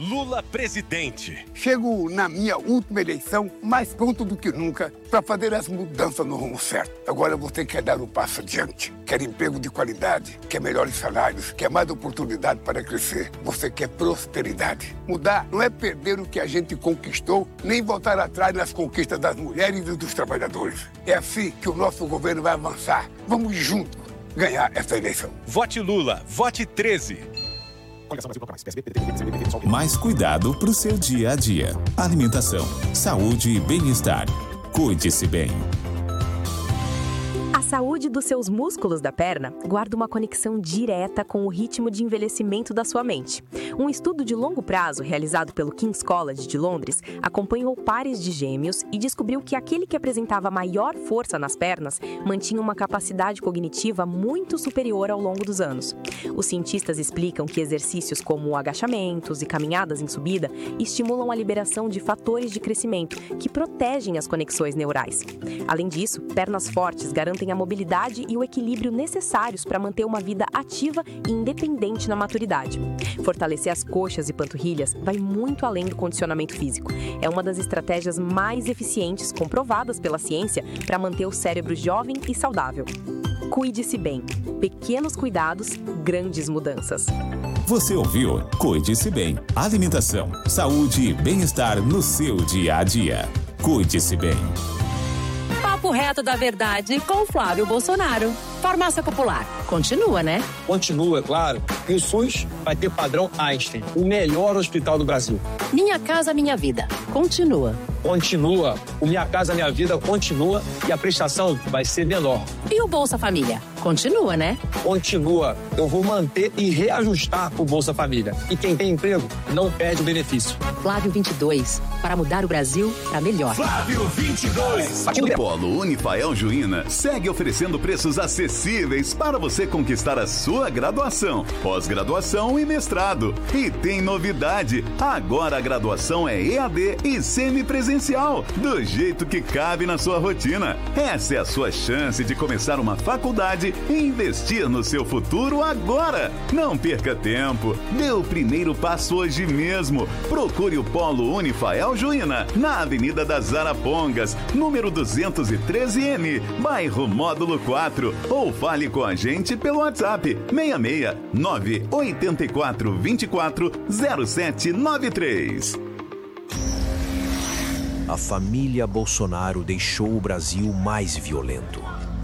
Lula presidente. Chego na minha última eleição mais pronto do que nunca para fazer as mudanças no rumo certo. Agora você quer dar um passo adiante, quer emprego de qualidade, quer melhores salários, quer mais oportunidade para crescer. Você quer prosperidade. Mudar não é perder o que a gente conquistou, nem voltar atrás nas conquistas das mulheres e dos trabalhadores. É assim que o nosso governo vai avançar. Vamos juntos ganhar essa eleição. Vote Lula, vote 13. Mais cuidado para o seu dia a dia. Alimentação, saúde e bem-estar. Cuide-se bem. A saúde dos seus músculos da perna guarda uma conexão direta com o ritmo de envelhecimento da sua mente. Um estudo de longo prazo realizado pelo King's College de Londres acompanhou pares de gêmeos e descobriu que aquele que apresentava maior força nas pernas mantinha uma capacidade cognitiva muito superior ao longo dos anos. Os cientistas explicam que exercícios como agachamentos e caminhadas em subida estimulam a liberação de fatores de crescimento que protegem as conexões neurais. Além disso, pernas fortes garantem a mobilidade e o equilíbrio necessários para manter uma vida ativa e independente na maturidade. Fortalecer as coxas e panturrilhas vai muito além do condicionamento físico. É uma das estratégias mais eficientes, comprovadas pela ciência, para manter o cérebro jovem e saudável. Cuide-se bem. Pequenos cuidados, grandes mudanças. Você ouviu? Cuide-se bem. Alimentação, saúde e bem-estar no seu dia a dia. Cuide-se bem. Papo reto da verdade com Flávio Bolsonaro. Farmácia Popular. Continua, né? Continua, é claro. E o SUS vai ter padrão Einstein, o melhor hospital do Brasil. Minha Casa Minha Vida. Continua. Continua. O Minha Casa Minha Vida continua e a prestação vai ser menor. E o Bolsa Família? Continua, né? Continua. Eu vou manter e reajustar o Bolsa Família. E quem tem emprego não perde o benefício. Flávio 22. Para mudar o Brasil para melhor. Flávio 22. O Polo Unifael Juína segue oferecendo preços acessíveis para você conquistar a sua graduação, pós-graduação e mestrado. E tem novidade, agora a graduação é EAD e semipresencial, do jeito que cabe na sua rotina. Essa é a sua chance de começar uma faculdade e investir no seu futuro agora. Não perca tempo, dê o primeiro passo hoje mesmo. Procure o Polo Unifael Juína, na Avenida das Arapongas, número 213N, bairro Módulo 4, ou fale com a gente pelo WhatsApp 66 984 24 0793. A família Bolsonaro deixou o Brasil mais violento.